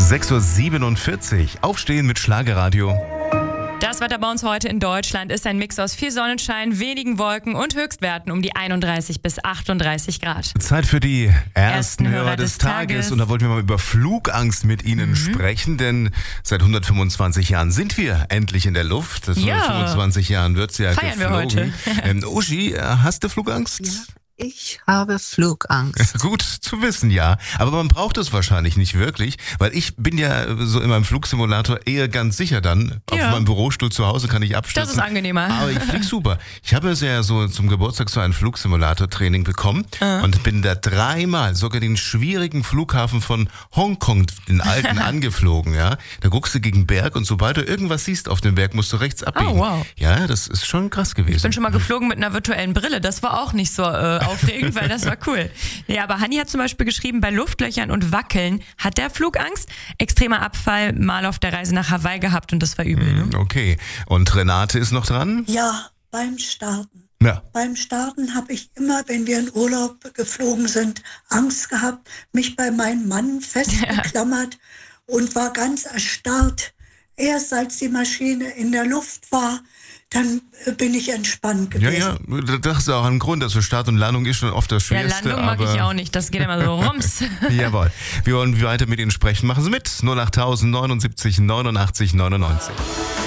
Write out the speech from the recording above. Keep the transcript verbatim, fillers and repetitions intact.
sechs Uhr siebenundvierzig. Aufstehen mit Schlagerradio. Das Wetter bei uns heute in Deutschland ist ein Mix aus viel Sonnenschein, wenigen Wolken und Höchstwerten um die einunddreißig bis achtunddreißig Grad. Zeit für die ersten, ersten Hörer, Hörer des, des Tages. Tages. Und da wollten wir mal über Flugangst mit Ihnen mhm. sprechen, denn seit hundertfünfundzwanzig Jahren sind wir endlich in der Luft. Seit ja. hundertfünfundzwanzig Jahren wird es ja Feiern geflogen. Wir heute. ähm, Uschi, hast du Flugangst? Ja. Ich habe Flugangst. Gut zu wissen, ja. Aber man braucht es wahrscheinlich nicht wirklich, weil ich bin ja so in meinem Flugsimulator eher ganz sicher dann. Ja. Auf meinem Bürostuhl zu Hause kann ich abstürzen. Das ist angenehmer. Aber ich fliege super. Ich habe ja so zum Geburtstag so ein Flugsimulator-Training bekommen uh. und bin da dreimal sogar den schwierigen Flughafen von Hongkong, den alten, angeflogen. Ja, da guckst du gegen Berg und sobald du irgendwas siehst auf dem Berg, musst du rechts abbiegen. Oh, wow. Ja, das ist schon krass gewesen. Ich bin schon mal geflogen mit einer virtuellen Brille. Das war auch nicht so äh, aufregend, weil das war cool. Ja, aber Hanni hat zum Beispiel geschrieben, bei Luftlöchern und Wackeln hat der Flugangst. Extremer Abfall mal auf der Reise nach Hawaii gehabt und das war übel. Ne? Okay. Und Renate ist noch dran? Ja, beim Starten. Ja. Beim Starten habe ich immer, wenn wir in Urlaub geflogen sind, Angst gehabt, mich bei meinem Mann festgeklammert ja. und war ganz erstarrt. Erst als die Maschine in der Luft war, dann bin ich entspannt gewesen. Ja, ja, das ist auch ein Grund. Also Start und Landung ist schon oft das Schwierste. Ja, Landung mag aber ich auch nicht. Das geht immer so rums. Jawohl. Wir wollen weiter mit Ihnen sprechen. Machen Sie mit. null acht neunundsiebzig neunundachtzig neunundneunzig.